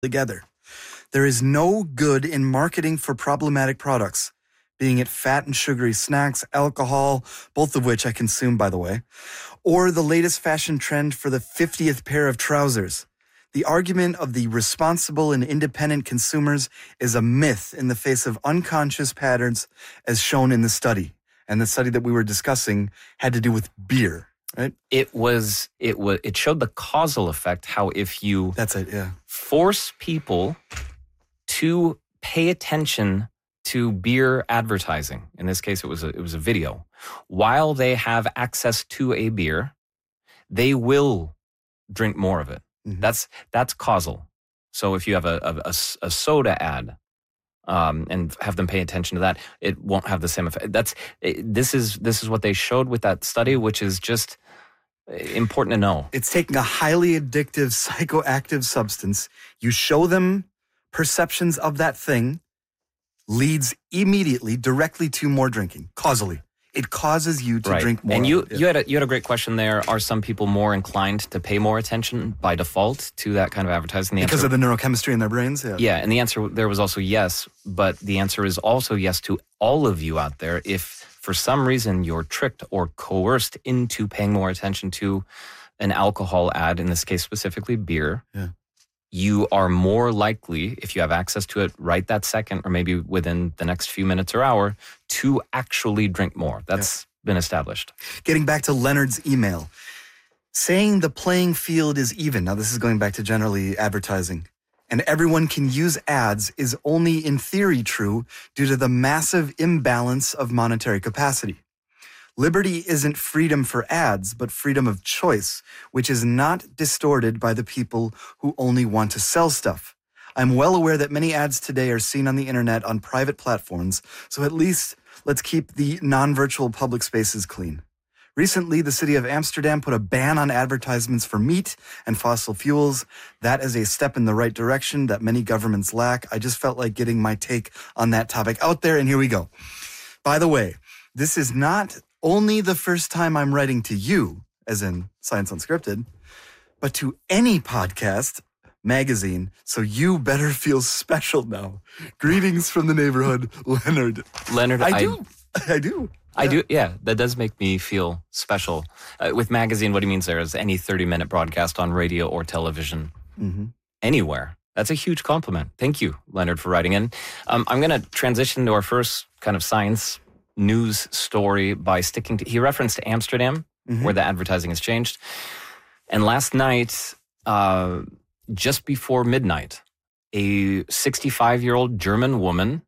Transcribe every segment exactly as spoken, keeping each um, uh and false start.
together. There is no good in marketing for problematic products, being it fat and sugary snacks, alcohol, both of which I consume, by the way, or the latest fashion trend for the fiftieth pair of trousers. The argument of the responsible and independent consumers is a myth in the face of unconscious patterns as shown in the study. And the study that we were discussing had to do with beer, right? It was, it was, it showed the causal effect, how if you That's it, yeah. force people to pay attention to beer advertising. In this case, it was a, it was a video. While they have access to a beer, they will drink more of it. Mm-hmm. That's that's causal. So if you have a a, a, a soda ad, um, and have them pay attention to that, it won't have the same effect. That's it, this is this is what they showed with that study, which is just important to know. It's taking a highly addictive psychoactive substance. You show them perceptions of that thing, leads immediately directly to more drinking, causally. It causes you to right. drink more. And you, yeah. you had a you had a great question there. Are some people more inclined to pay more attention by default to that kind of advertising? The because answer, of the neurochemistry in their brains? Yeah. Yeah, and the answer there was also yes, but the answer is also yes to all of you out there. If for some reason you're tricked or coerced into paying more attention to an alcohol ad, in this case specifically beer, yeah. you are more likely, if you have access to it right that second, or maybe within the next few minutes or hour, to actually drink more. That's yeah. been established. Getting back to Leonard's email, saying the playing field is even, now this is going back to generally advertising, and everyone can use ads is only in theory true due to the massive imbalance of monetary capacity. Liberty isn't freedom for ads, but freedom of choice, which is not distorted by the people who only want to sell stuff. I'm well aware that many ads today are seen on the internet on private platforms, so at least let's keep the non-virtual public spaces clean. Recently, the city of Amsterdam put a ban on advertisements for meat and fossil fuels. That is a step in the right direction that many governments lack. I just felt like getting my take on that topic out there, and here we go. By the way, this is not only the first time I'm writing to you, as in Science Unscripted, but to any podcast magazine, so you better feel special now. Greetings from the neighborhood, Leonard. Leonard, I I do. I do. I yeah. do, yeah. That does make me feel special. Uh, with magazine, what he means there is any thirty-minute broadcast on radio or television, mm-hmm. anywhere. That's a huge compliment. Thank you, Leonard, for writing in. Um, I'm going to transition to our first kind of science news story by sticking to, he referenced Amsterdam, mm-hmm. where the advertising has changed. And last night, uh, just before midnight, a sixty-five-year-old German woman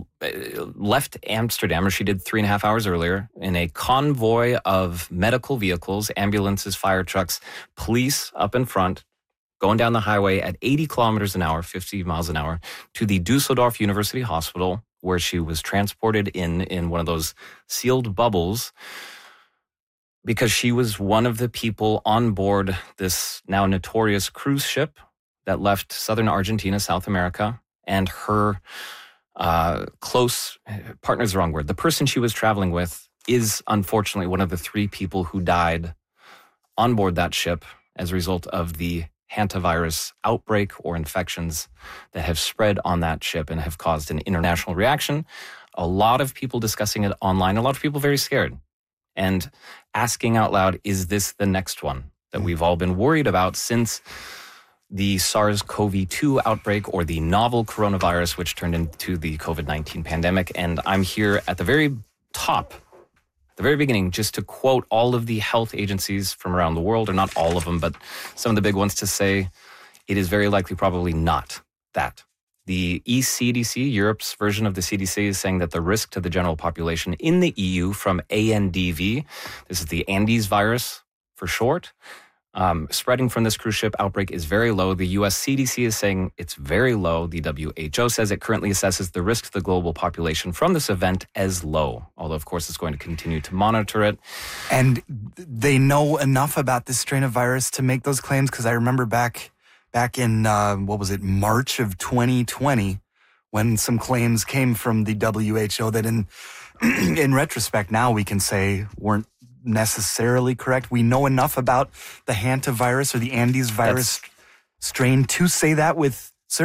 left Amsterdam, or she did three and a half hours earlier, in a convoy of medical vehicles, ambulances, fire trucks, police up in front, going down the highway at eighty kilometers an hour, fifty miles an hour, to the Dusseldorf University Hospital, where she was transported in, in one of those sealed bubbles, because she was one of the people on board this now notorious cruise ship that left southern Argentina, South America, and her uh, close, partner is the wrong word, the person she was traveling with is unfortunately one of the three people who died on board that ship as a result of the hantavirus outbreak or infections that have spread on that ship and have caused an international reaction. A lot of people discussing it online, a lot of people very scared and asking out loud, is this the next one that we've all been worried about since the SARS-C o V two outbreak, or the novel coronavirus, which turned into the COVID nineteen pandemic? And I'm here at the very top, the very beginning, just to quote all of the health agencies from around the world, or not all of them, but some of the big ones, to say it is very likely probably not that. The E C D C, Europe's version of the C D C, is saying that the risk to the general population in the E U from A N D V, this is the Andes virus for short, um, spreading from this cruise ship outbreak is very low. The U S C D C is saying it's very low. The W H O says it currently assesses the risk to the global population from this event as low, although, of course, it's going to continue to monitor it. And they know enough about this strain of virus to make those claims, because I remember back back in, uh, what was it, March of twenty twenty, when some claims came from the W H O that in in retrospect now we can say weren't necessarily correct. We know enough about the hantavirus or the Andes virus That's, strain to say that with